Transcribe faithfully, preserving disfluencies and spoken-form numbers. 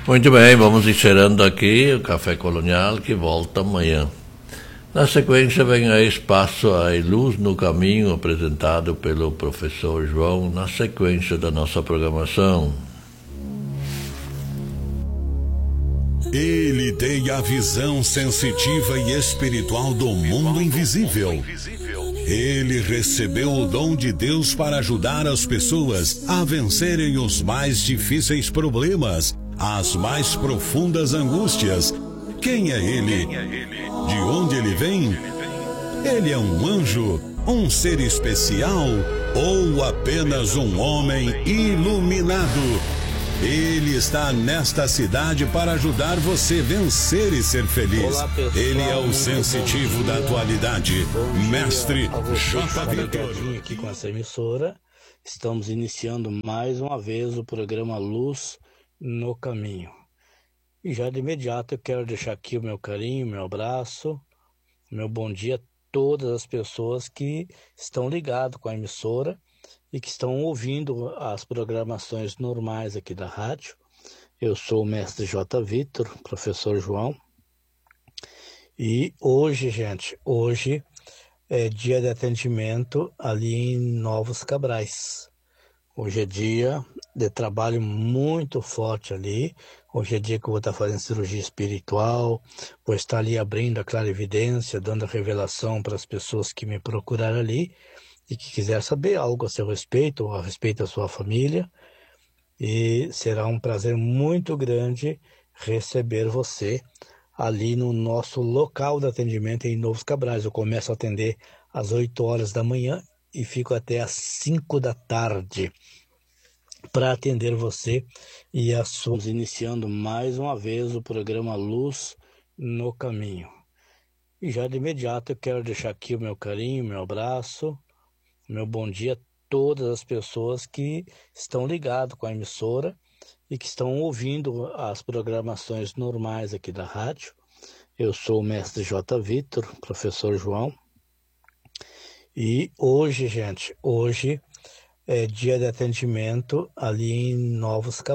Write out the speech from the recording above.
Muito bem, vamos encerrando aqui o Café Colonial, que volta amanhã. Na sequência vem aí Espaço à Luz no Caminho, apresentado pelo professor João, na sequência da nossa programação. Ele tem a visão sensitiva e espiritual do mundo invisível. Ele recebeu o dom de Deus para ajudar as pessoas a vencerem os mais difíceis problemas, as mais profundas angústias. Quem é ele? De onde ele vem? Ele é um anjo, um ser especial ou apenas um homem iluminado? Ele está nesta cidade para ajudar você a vencer e ser feliz. Olá, pessoal. Ele é o sensitivo da atualidade, Mestre J. Vitor. Aqui com essa emissora, estamos iniciando mais uma vez o programa Luz no Caminho. E já de imediato eu quero deixar aqui o meu carinho, meu abraço, meu bom dia a todas as pessoas que estão ligadas com a emissora e que estão ouvindo as programações normais aqui da rádio. Eu sou o mestre J. Vitor, professor João. E hoje, gente, hoje é dia de atendimento ali em Novos Cabrais. Hoje é dia de trabalho muito forte ali. Hoje é dia que eu vou estar fazendo cirurgia espiritual, vou estar ali abrindo a clarividência, dando a revelação para as pessoas que me procuraram ali e que quiser saber algo a seu respeito, ou a respeito da sua família. E será um prazer muito grande receber você ali no nosso local de atendimento em Novos Cabrais. Eu começo a atender às oito horas da manhã e fico até às cinco da tarde para atender você e a sua. Estamos iniciando mais uma vez o programa Luz no Caminho. E já de imediato eu quero deixar aqui o meu carinho, meu abraço, meu bom dia a todas as pessoas que estão ligadas com a emissora e que estão ouvindo as programações normais aqui da rádio. Eu sou o mestre J. Vitor, professor João. E hoje, gente, hoje é dia de atendimento ali em Novos Cabrais.